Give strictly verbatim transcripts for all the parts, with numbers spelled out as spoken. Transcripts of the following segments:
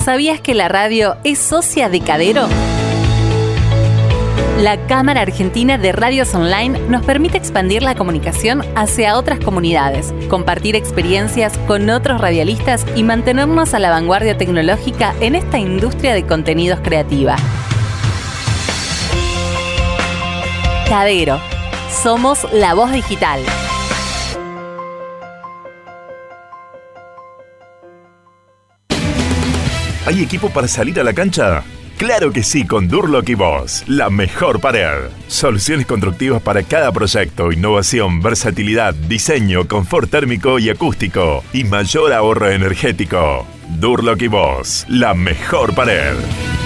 ¿Sabías que la radio es socia de Cadero? La Cámara Argentina de Radios Online nos permite expandir la comunicación hacia otras comunidades, compartir experiencias con otros radialistas y mantenernos a la vanguardia tecnológica en esta industria de contenidos creativa. Cadero. Somos la voz digital. ¿Hay equipo para salir a la cancha? ¡Claro que sí, con Durlock y Boss! La mejor pared. Soluciones constructivas para cada proyecto, innovación, versatilidad, diseño, confort térmico y acústico y mayor ahorro energético. Durlock y Boss, la mejor pared.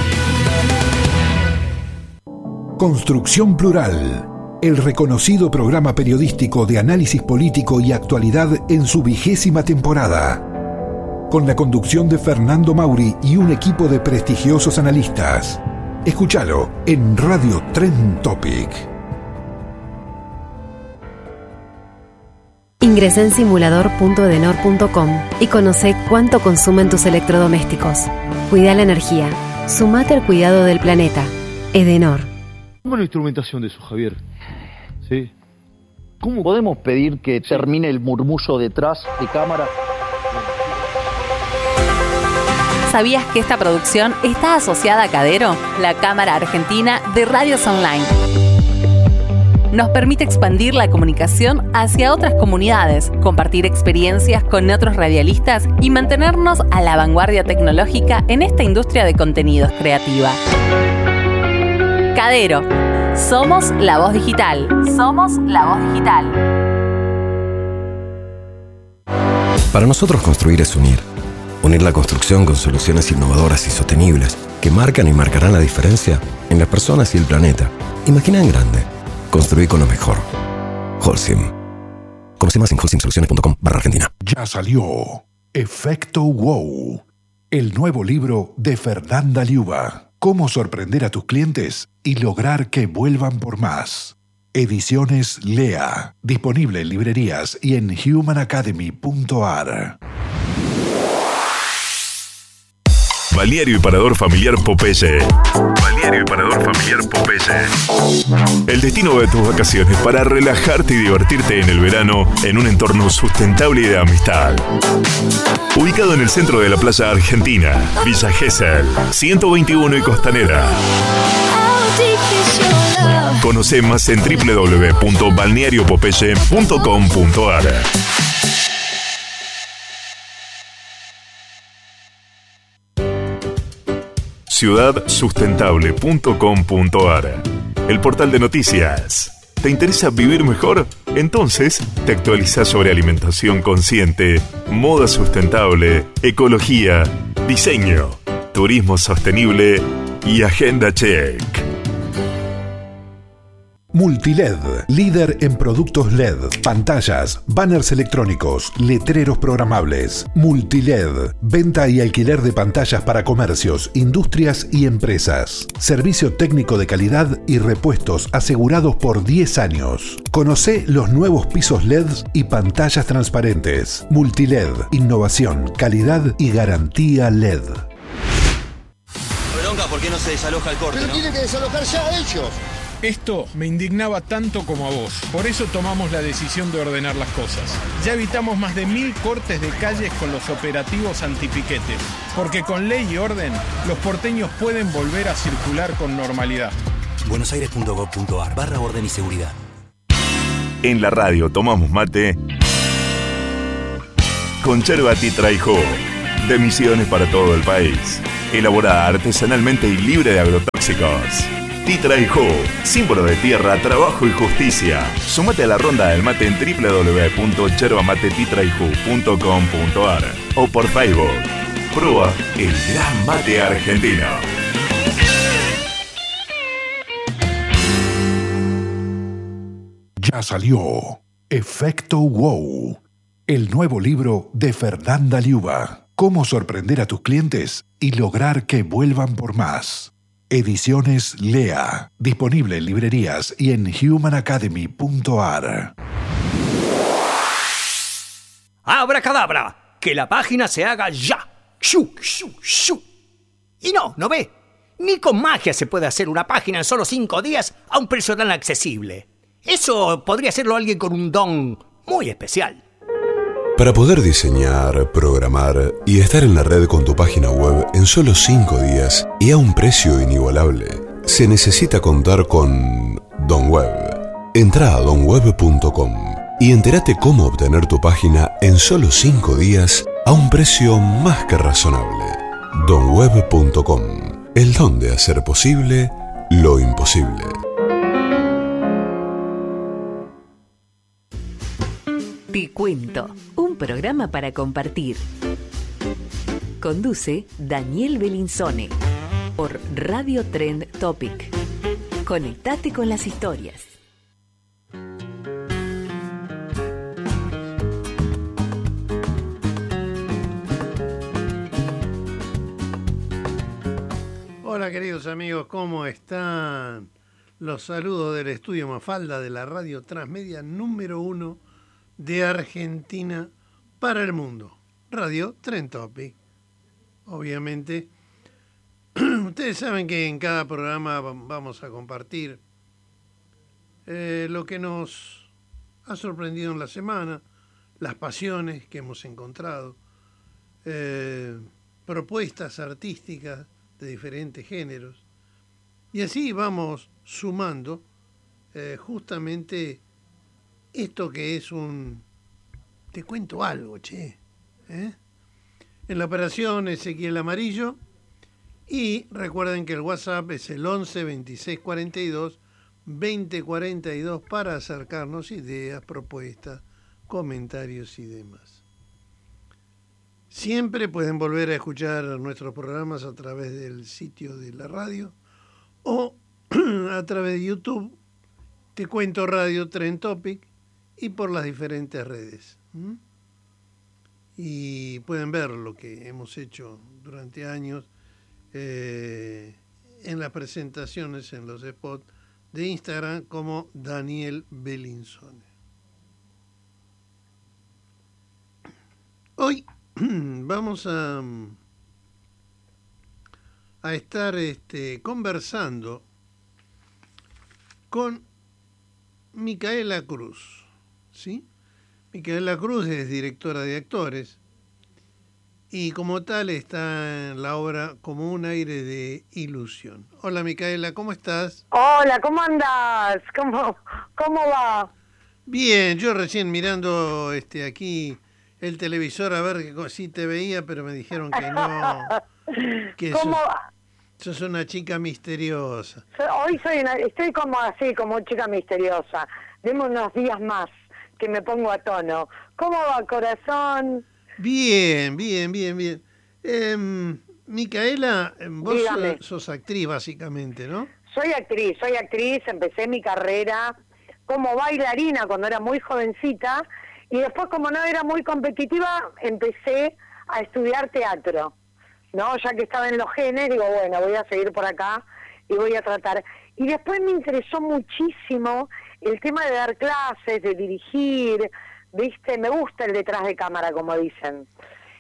Construcción Plural, el reconocido programa periodístico de análisis político y actualidad en su vigésima temporada. Con la conducción de Fernando Mauri y un equipo de prestigiosos analistas. Escúchalo en Radio Trend Topic. Ingresá en simulador punto edenor punto com y conoce cuánto consumen tus electrodomésticos. Cuida la energía. Sumate al cuidado del planeta. Edenor. ¿Cómo es la instrumentación de eso, Javier? ¿Sí? ¿Cómo podemos pedir que termine el murmullo detrás de cámara? ¿Sabías que esta producción está asociada a Cadero, la Cámara Argentina de Radios Online? Nos permite expandir la comunicación hacia otras comunidades, compartir experiencias con otros radialistas y mantenernos a la vanguardia tecnológica en esta industria de contenidos creativa. Cadero. Somos la voz digital. Somos la voz digital. Para nosotros construir es unir. Unir la construcción con soluciones innovadoras y sostenibles que marcan y marcarán la diferencia en las personas y el planeta. Imagina en grande. Construir con lo mejor. Holcim. Conoce más en holcim soluciones punto com barra Argentina. Ya salió Efecto Wow, el nuevo libro de Fernanda Liuba. Cómo sorprender a tus clientes y lograr que vuelvan por más. Ediciones Lea. Disponible en librerías y en human academy punto a r. Balneario y Parador Familiar Popeye. Balneario y Parador Familiar Popeye. El destino de tus vacaciones para relajarte y divertirte en el verano en un entorno sustentable y de amistad. Ubicado en el centro de la playa argentina, Villa Gesell, ciento veintiuno y Costanera. Conoce más en doble u doble u doble u punto balneario popeye punto com punto a r. ciudad sustentable punto com punto a r, el portal de noticias. ¿Te interesa vivir mejor? Entonces, te actualizas sobre alimentación consciente, moda sustentable, ecología, diseño, turismo sostenible y agenda check. Multiled, líder en productos L E D, pantallas, banners electrónicos, letreros programables. Multiled, venta y alquiler de pantallas para comercios, industrias y empresas. Servicio técnico de calidad y repuestos asegurados por diez años. Conoce los nuevos pisos L E Ds y pantallas transparentes. Multiled, innovación, calidad y garantía L E D. Bronca, ¿por qué no se desaloja el corte? Pero ¿no? tiene que desalojar ya ellos. Esto me indignaba tanto como a vos. Por eso tomamos la decisión de ordenar las cosas. Ya evitamos más de mil cortes de calles con los operativos antipiquetes. Porque con ley y orden, los porteños pueden volver a circular con normalidad. buenosaires punto gov punto a r barra orden y seguridad. En la radio tomamos mate con yerba Titraijú, de Misiones para todo el país. Elaborada artesanalmente y libre de agrotóxicos. Titraijú, símbolo de tierra, trabajo y justicia. Sumate a la ronda del mate en doble u doble u doble u punto yerba mate titraijú punto com punto a r o por Facebook. Prueba el gran mate argentino. Ya salió Efecto Wow, el nuevo libro de Fernanda Liuba. Cómo sorprender a tus clientes y lograr que vuelvan por más. Ediciones Lea. Disponible en librerías y en human academy punto a r. ¡Abracadabra! ¡Que la página se haga ya! ¡Shu, shu, shu! Y no, ¿no ve? Ni con magia se puede hacer una página en solo cinco días a un precio tan accesible. Eso podría hacerlo alguien con un don muy especial. Para poder diseñar, programar y estar en la red con tu página web en solo cinco días y a un precio inigualable, se necesita contar con DonWeb. Entra a don web punto com y entérate cómo obtener tu página en solo cinco días a un precio más que razonable. don web punto com, el don de hacer posible lo imposible. Te cuento, un programa para compartir. Conduce Daniel Bellinzone por Radio Trend Topic. Conectate con las historias. Hola queridos amigos, ¿cómo están? Los saludos del estudio Mafalda de la radio transmedia número uno de Argentina para el mundo, Radio Trend Topic. Obviamente, ustedes saben que en cada programa vamos a compartir eh, lo que nos ha sorprendido en la semana, las pasiones que hemos encontrado, eh, propuestas artísticas de diferentes géneros, y así vamos sumando eh, justamente esto que es un... Te cuento algo, che. ¿eh? En la operación Ezequiel Amarillo. Y recuerden que el WhatsApp es el once veintiséis cuarenta y dos veinte cuarenta y dos para acercarnos ideas, propuestas, comentarios y demás. Siempre pueden volver a escuchar nuestros programas a través del sitio de la radio o a través de YouTube. Te cuento Radio Trend Topic. Y por las diferentes redes. ¿Mm? Y pueden ver lo que hemos hecho durante años eh, en las presentaciones, en los spots de Instagram como Daniel Bellinzone. Hoy vamos a, a estar este, conversando con Micaela Cruz. ¿Sí? Micaela Cruz es directora de actores y como tal está en la obra Como un aire de ilusión. Hola Micaela, ¿cómo estás? Hola, ¿cómo andás? ¿Cómo, cómo va? Bien, yo recién mirando este aquí el televisor a ver que sí te veía, pero me dijeron que no. Que ¿Cómo? Sos, sos una chica misteriosa. Hoy soy una, estoy como así, como chica misteriosa. Deme unos días más que me pongo a tono. ¿Cómo va, corazón? Bien, bien, bien, bien. Eh, Micaela, vos Dígame. sos actriz básicamente, ¿no? Soy actriz, soy actriz, empecé mi carrera como bailarina cuando era muy jovencita y después como no era muy competitiva empecé a estudiar teatro, ¿no? Ya que estaba en los genes, digo, bueno, voy a seguir por acá y voy a tratar. Y después me interesó muchísimo el tema de dar clases, de dirigir, ¿viste? Me gusta el detrás de cámara, como dicen.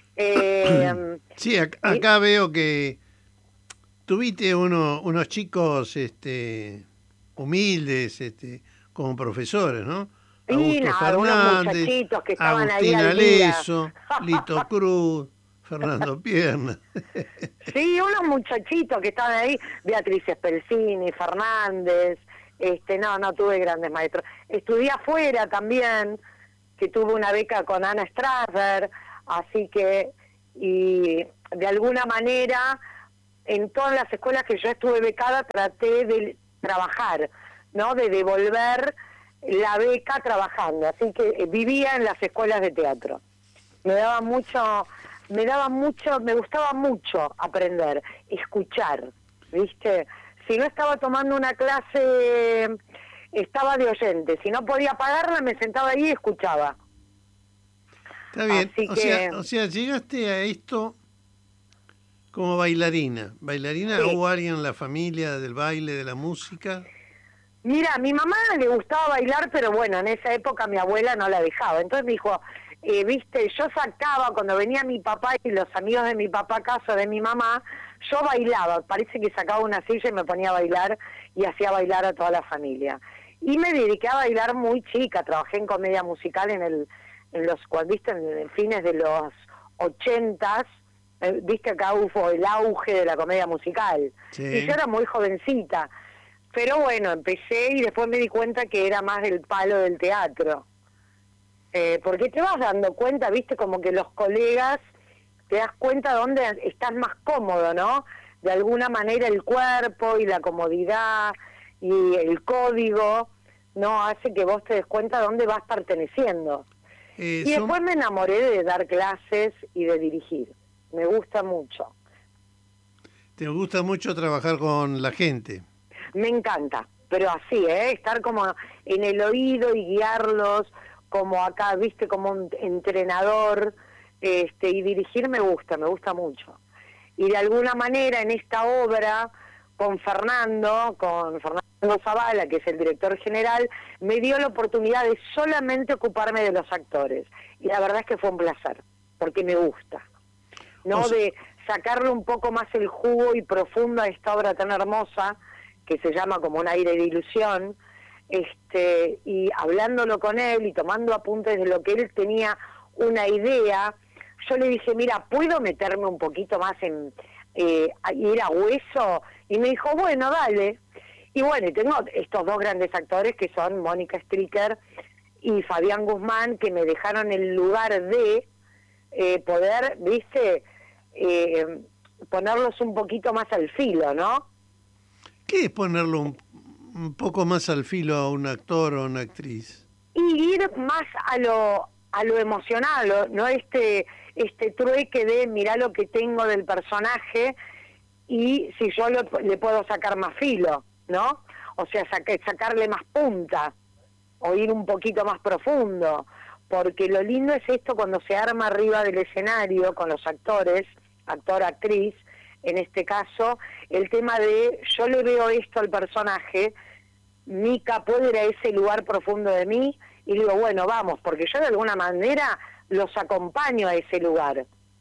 Eh, sí, acá, acá veo que tuviste uno, unos chicos este, humildes este, como profesores, ¿no? Y Augusto nada, unos Fernández, muchachitos que estaban Agustín ahí al día. Aleso, Lito Cruz, Fernando Pierna. Sí, unos muchachitos que estaban ahí, Beatriz Spelsini, Fernández, este, no, no tuve grandes maestros. Estudié afuera también, que tuve una beca con Ana Strasberg, así que, y de alguna manera, en todas las escuelas que yo estuve becada, traté de trabajar, ¿no? De devolver la beca trabajando, así que vivía en las escuelas de teatro. Me daba mucho, me daba mucho, me gustaba mucho aprender, escuchar, ¿viste? Si no estaba tomando una clase, estaba de oyente. Si no podía pagarla, me sentaba ahí y escuchaba. Está bien. Así o, que... sea, o sea, llegaste a esto como bailarina. ¿Bailarina? Sí. ¿Hubo alguien en la familia del baile, de la música? Mira, a mi mamá le gustaba bailar, pero bueno, en esa época mi abuela no la dejaba. Entonces me dijo, eh, viste, yo sacaba, cuando venía mi papá y los amigos de mi papá a casa de mi mamá, yo bailaba, parece que sacaba una silla y me ponía a bailar y hacía bailar a toda la familia. Y me dediqué a bailar muy chica, trabajé en comedia musical en el, en los, cuando viste, en, en fines de los ochentas, eh, viste acá hubo el auge de la comedia musical. Sí. Y yo era muy jovencita, pero bueno, empecé y después me di cuenta que era más del palo del teatro. Eh, porque te vas dando cuenta, viste, como que los colegas, te das cuenta dónde estás más cómodo, ¿no? De alguna manera el cuerpo y la comodidad y el código, ¿no? Hace que vos te des cuenta dónde vas perteneciendo. Eh, y son- después me enamoré de dar clases y de dirigir. Me gusta mucho. Te gusta mucho trabajar con la gente. Me encanta, pero así, ¿eh? Estar como en el oído y guiarlos, como acá, viste, como un entrenador, este, y dirigir me gusta, me gusta mucho. Y de alguna manera en esta obra, con Fernando, con Fernando Zavala, que es el director general, me dio la oportunidad de solamente ocuparme de los actores. Y la verdad es que fue un placer, porque me gusta, ¿no? O sea- de sacarle un poco más el jugo y profundo a esta obra tan hermosa, que se llama Como un aire de ilusión, este, y hablándolo con él y tomando apuntes de lo que él tenía una idea, yo le dije, mira, ¿puedo meterme un poquito más en eh, a ir a hueso? Y me dijo, bueno, dale. Y bueno, y tengo estos dos grandes actores que son Mónica Stricker y Fabián Guzmán, que me dejaron el lugar de eh, poder, viste, eh, ponerlos un poquito más al filo, ¿no? ¿Qué es ponerlo un, un poco más al filo a un actor o una actriz? Y ir más a lo a lo emocional, ¿no? no este este trueque de mirar lo que tengo del personaje y si yo lo, le puedo sacar más filo, ¿no? O sea, saca- sacarle más punta o ir un poquito más profundo, porque lo lindo es esto cuando se arma arriba del escenario con los actores, actor, actriz, en este caso, el tema de yo le veo esto al personaje, Mica puede ir a ese lugar profundo de mí, y digo, bueno, vamos, porque yo de alguna manera los acompaño a ese lugar,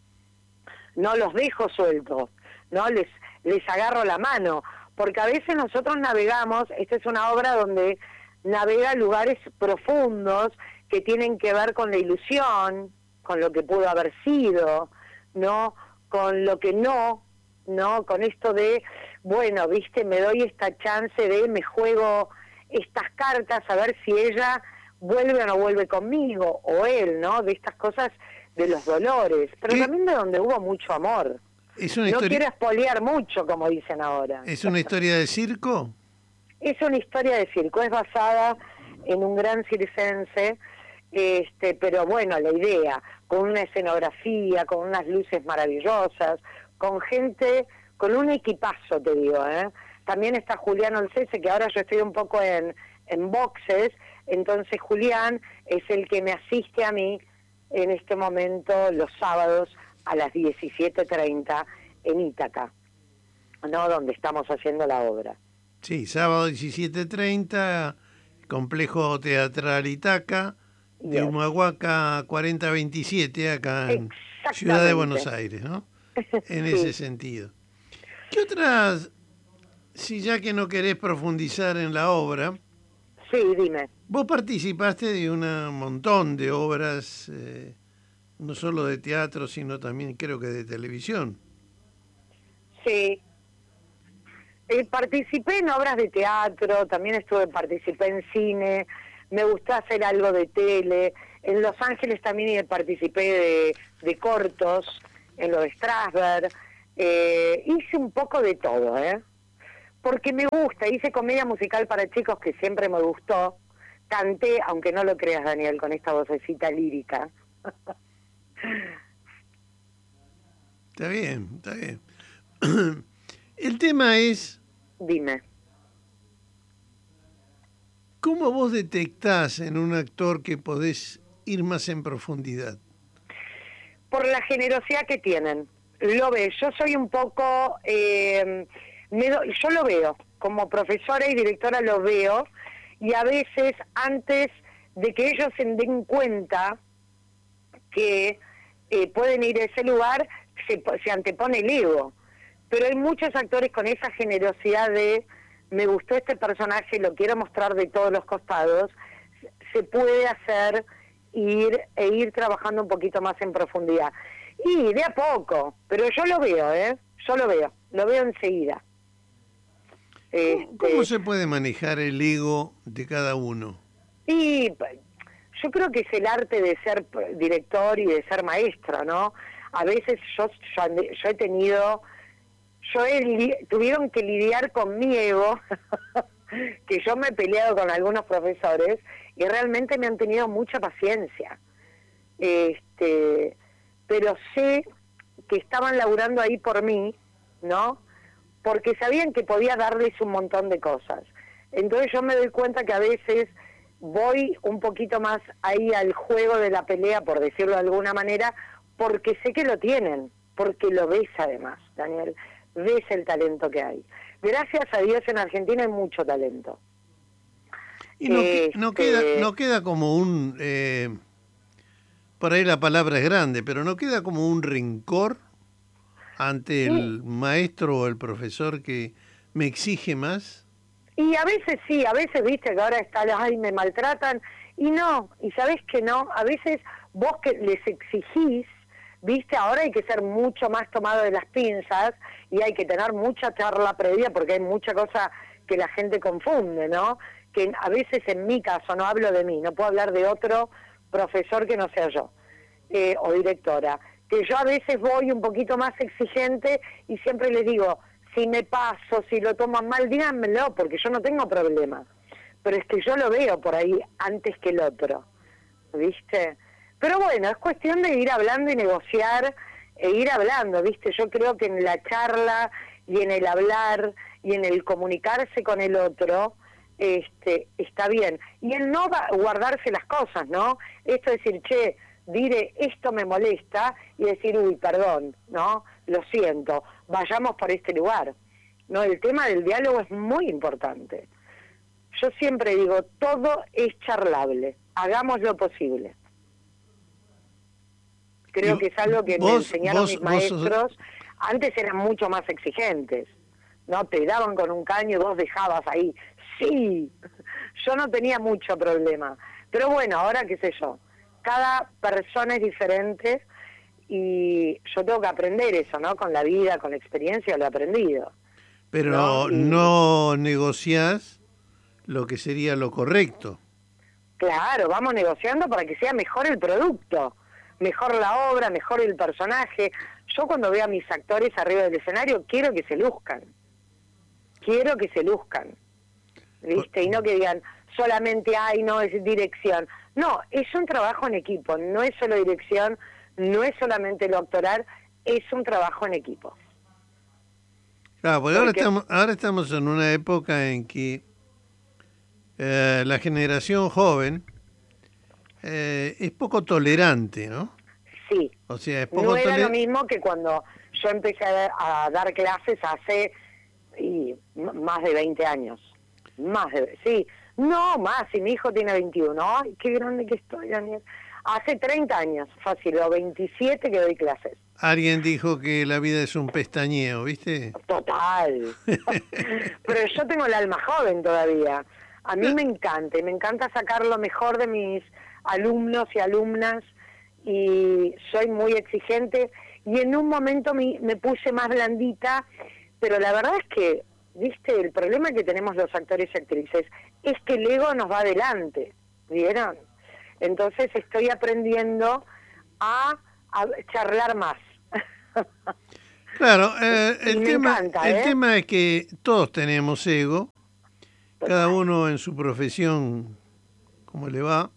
no los dejo sueltos, no les les agarro la mano, porque a veces nosotros navegamos, esta es una obra donde navega lugares profundos que tienen que ver con la ilusión, con lo que pudo haber sido, no, con lo que no, no, con esto de, bueno, viste, me doy esta chance de, me juego estas cartas a ver si ella vuelve o no vuelve conmigo, o él, ¿no? De estas cosas, de los dolores, pero ¿Qué? también de donde hubo mucho amor. ¿Es una, No historia, quiero espolear mucho, como dicen ahora. ¿Es una historia de circo? Es una historia de circo, es basada en un gran circense, este, pero bueno, la idea, con una escenografía, con unas luces maravillosas, con gente, con un equipazo, te digo, ¿eh? También está Julián Olcese, que ahora yo estoy un poco en, en boxes, entonces Julián es el que me asiste a mí en este momento los sábados a las diecisiete treinta en Ítaca, ¿no? Donde estamos haciendo la obra. Sí, sábado diecisiete treinta, Complejo Teatral Itaca, de Yes. Humahuaca cuarenta veintisiete, acá en Exactamente. Ciudad de Buenos Aires, ¿no? En Sí. ese sentido. ¿Qué otras, si ya que no querés profundizar en la obra, Sí, dime. vos participaste de un montón de obras, eh, no solo de teatro, sino también creo que de televisión? Sí. Eh, participé en obras de teatro, también estuve, participé en cine, me gustó hacer algo de tele. En Los Ángeles también participé de, de cortos, en lo de Strasberg. Eh, hice un poco de todo, ¿eh? Porque me gusta, hice comedia musical para chicos que siempre me gustó. Canté, aunque no lo creas, Daniel, con esta vocecita lírica. Está bien, está bien. El tema es, Dime. ¿cómo vos detectás en un actor que podés ir más en profundidad? Por la generosidad que tienen. Lo ve. Yo soy un poco... Eh, me do- yo lo veo. Como profesora y directora lo veo. Y a veces, antes de que ellos se den cuenta, que eh, pueden ir a ese lugar, se, se antepone el ego. Pero hay muchos actores con esa generosidad de, me gustó este personaje, lo quiero mostrar de todos los costados, se puede hacer ir e ir trabajando un poquito más en profundidad. Y de a poco, pero yo lo veo, ¿eh? Yo lo veo, lo veo enseguida. ¿Cómo, ¿Cómo se puede manejar el ego de cada uno? Y yo creo que es el arte de ser director y de ser maestro, ¿no? A veces yo, yo, yo he tenido... Yo he, tuvieron que lidiar con mi ego, que yo me he peleado con algunos profesores y realmente me han tenido mucha paciencia. Este, pero sé que estaban laburando ahí por mí, ¿no? Porque sabían que podía darles un montón de cosas. Entonces yo me doy cuenta que a veces voy un poquito más ahí al juego de la pelea, por decirlo de alguna manera, porque sé que lo tienen, porque lo ves además, Daniel. Ves el talento que hay. Gracias a Dios en Argentina hay mucho talento. Y no, este... no, queda, no queda como un... Eh, por ahí la palabra es grande, pero no queda como un rencor ante sí. el maestro o el profesor que me exige más. Y a veces sí, a veces viste que ahora está, ay, me maltratan. Y no, y sabés que no, a veces vos que les exigís, viste, ahora hay que ser mucho más tomado de las pinzas y hay que tener mucha charla previa porque hay mucha cosa que la gente confunde, ¿no? Que a veces en mi caso, no hablo de mí, no puedo hablar de otro profesor que no sea yo, eh, o directora, que yo a veces voy un poquito más exigente y siempre les digo, si me paso, si lo toman mal, díganmelo, porque yo no tengo problema, pero es que yo lo veo por ahí antes que el otro, ¿viste? Pero bueno, es cuestión de ir hablando y negociar e ir hablando, ¿viste? Yo creo que en la charla y en el hablar y en el comunicarse con el otro, este, está bien. Y el no va, guardarse las cosas, ¿no? Esto de decir, che, diré, esto me molesta, y decir, uy, perdón, ¿no? Lo siento, vayamos por este lugar. No, el tema del diálogo es muy importante. Yo siempre digo, todo es charlable, hagamos lo posible. Creo que es algo que vos, me enseñaron vos, mis maestros. Sos... Antes eran mucho más exigentes, ¿no? Te daban con un caño y vos dejabas ahí. Sí, yo no tenía mucho problema. Pero bueno, ahora qué sé yo, cada persona es diferente y yo tengo que aprender eso, ¿no? Con la vida, con la experiencia, lo he aprendido. Pero no, y... no negociás lo que sería lo correcto. Claro, vamos negociando para que sea mejor el producto. Mejor la obra, mejor el personaje. Yo cuando veo a mis actores arriba del escenario, quiero que se luzcan. Quiero que se luzcan. ¿Viste? Y no que digan, solamente, ay, no, es dirección. No, es un trabajo en equipo, no es solo dirección, no es solamente lo actoral, es un trabajo en equipo. Claro, porque, porque... Ahora, estamos, ahora estamos en una época en que eh, la generación joven Eh, es poco tolerante, ¿no? Sí. O sea, es poco no era toler... lo mismo que cuando yo empecé a, a dar clases hace y, más de veinte años. Más de... Sí. No, más. Si mi hijo tiene veintiuno. Ay, qué grande que estoy, Daniel. Hace treinta años, fácil, o veintisiete que doy clases. Alguien dijo que la vida es un pestañeo, ¿viste? Total. Pero yo tengo el alma joven todavía. A mí me encanta, y me encanta sacar lo mejor de mis alumnos y alumnas, y soy muy exigente, y en un momento me, me puse más blandita, pero la verdad es que, viste, el problema que tenemos los actores y actrices es que el ego nos va adelante, ¿vieron? Entonces estoy aprendiendo a, a charlar más. Claro, eh, el, tema, encanta, ¿eh? el tema es que todos tenemos ego, cada uno en su profesión, como le va.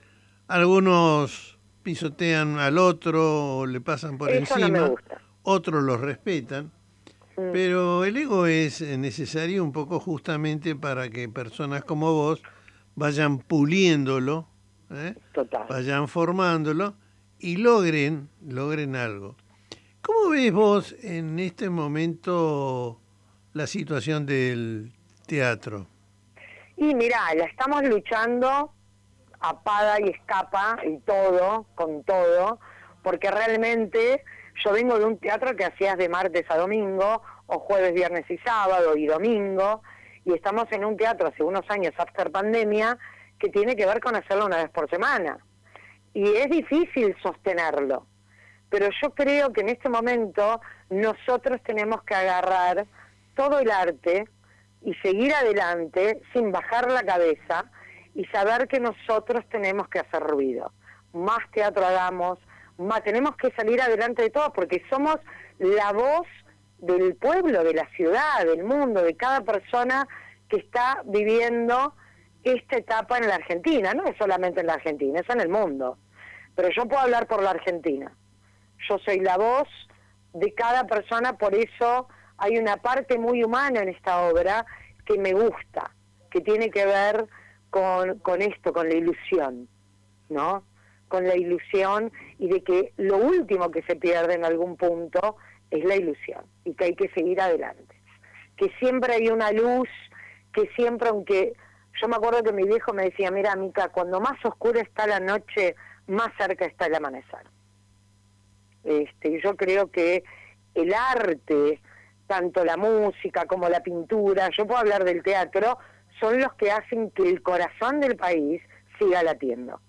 Algunos pisotean al otro o le pasan por Eso encima, no me gusta. Otros los respetan, mm. pero el ego es necesario un poco justamente para que personas como vos vayan puliéndolo, ¿eh? Total. vayan formándolo y logren, logren algo. ¿Cómo ves vos en este momento la situación del teatro? Y mirá, la estamos luchando a pada y escapa y todo, con todo, porque realmente yo vengo de un teatro que hacías de martes a domingo, o jueves, viernes y sábado, y domingo, y estamos en un teatro hace unos años, after pandemia, que tiene que ver con hacerlo una vez por semana. Y es difícil sostenerlo. Pero yo creo que en este momento nosotros tenemos que agarrar todo el arte y seguir adelante sin bajar la cabeza y saber que nosotros tenemos que hacer ruido. Más teatro hagamos, más, tenemos que salir adelante de todo, porque somos la voz del pueblo, de la ciudad, del mundo, de cada persona que está viviendo esta etapa en la Argentina. No es solamente en la Argentina, es en el mundo. Pero yo puedo hablar por la Argentina. Yo soy la voz de cada persona, por eso hay una parte muy humana en esta obra que me gusta, que tiene que ver con, con esto, con la ilusión, ¿no? Con la ilusión, y de que lo último que se pierde en algún punto es la ilusión, y que hay que seguir adelante. Que siempre hay una luz, que siempre, aunque... Yo me acuerdo que mi viejo me decía, mira, Mica, cuando más oscura está la noche, más cerca está el amanecer. Este, yo creo que el arte, tanto la música como la pintura, yo puedo hablar del teatro, son los que hacen que el corazón del país siga latiendo.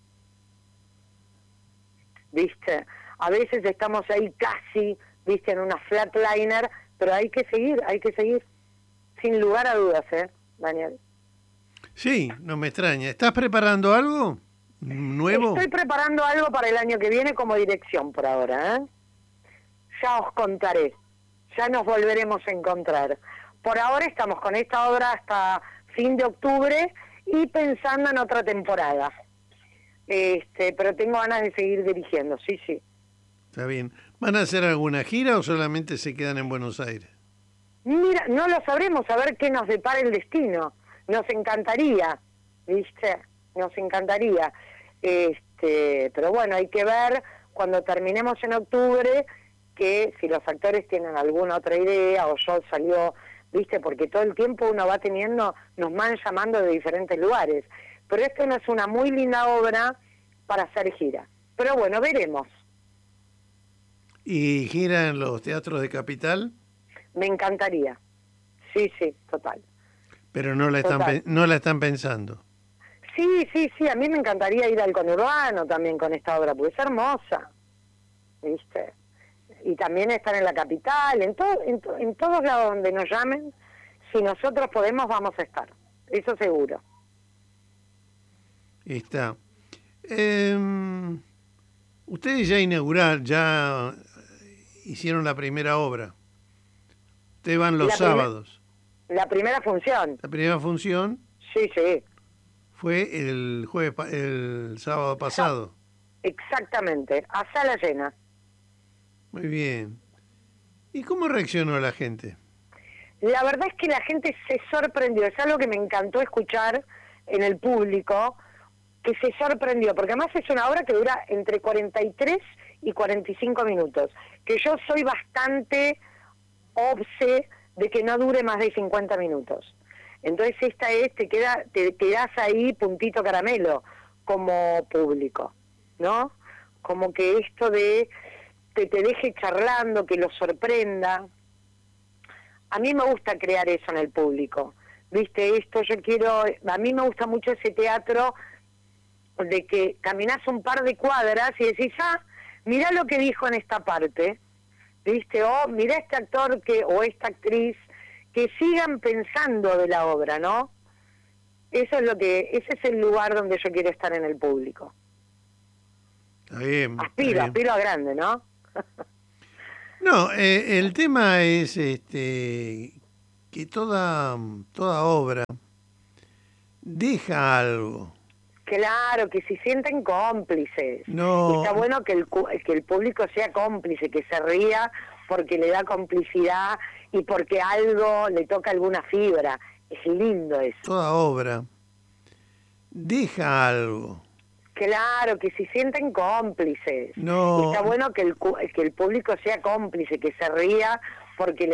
¿Viste? A veces estamos ahí casi, ¿viste? En una flatliner, pero hay que seguir, hay que seguir. Sin lugar a dudas, ¿eh, Daniel? Sí, no me extraña. ¿Estás preparando algo nuevo? Estoy preparando algo para el año que viene como dirección por ahora, ¿eh? Ya os contaré. Ya nos volveremos a encontrar. Por ahora estamos con esta obra hasta fin de octubre y pensando en otra temporada. Este, pero tengo ganas de seguir dirigiendo, sí, sí. Está bien. ¿Van a hacer alguna gira o solamente se quedan en Buenos Aires? Mira, no lo sabremos, a ver qué nos depara el destino. Nos encantaría, ¿viste? Nos encantaría. Este, pero bueno, hay que ver cuando terminemos en octubre, que si los actores tienen alguna otra idea o yo salió, ¿viste? Porque todo el tiempo uno va teniendo, nos van llamando de diferentes lugares. Pero esto no es una muy linda obra para hacer gira. Pero bueno, veremos. ¿Y gira en los teatros de Capital? Me encantaría. Sí, sí, total. Pero no la están pe- no la están pensando. Sí, sí, sí, a mí me encantaría ir al conurbano también con esta obra, porque es hermosa, ¿viste? Y también estar en la Capital, en, todo, en, to- en todos lados donde nos llamen, si nosotros podemos vamos a estar, eso seguro. Está. Eh, ustedes ya inauguraron, ya hicieron la primera obra. Ustedes van los La primer- sábados. La primera función. La primera función Sí, sí. fue el jueves, pa- el sábado pasado. Exactamente, a sala llena. Muy bien. ¿Y cómo reaccionó la gente? La verdad es que la gente se sorprendió, es algo que me encantó escuchar en el público, que se sorprendió, porque además es una obra que dura entre cuarenta y tres y cuarenta y cinco minutos, que yo soy bastante obse de que no dure más de cincuenta minutos. Entonces esta es, te queda, te quedás ahí puntito caramelo como público, ¿no? Como que esto de que te deje charlando, que lo sorprenda. A mí me gusta crear eso en el público. ¿Viste? Esto yo quiero, a mí me gusta mucho ese teatro de que caminás un par de cuadras y decís, ah, mirá lo que dijo en esta parte, ¿viste? O mirá este actor que o esta actriz, que sigan pensando de la obra, ¿no? Eso es lo que, ese es el lugar donde yo quiero estar en el público. Está bien. Aspiro, está bien. aspiro a grande, ¿no? No, eh, el tema es este que toda, toda obra deja algo. Claro, que se sienten cómplices. No. Y está bueno que el, cu- que el público sea cómplice, que se ría porque le da complicidad y porque algo le toca alguna fibra. Es lindo eso. Toda obra deja algo. Claro, que se sienten cómplices. No. Y está bueno que el, cu- que el público sea cómplice, que se ría porque le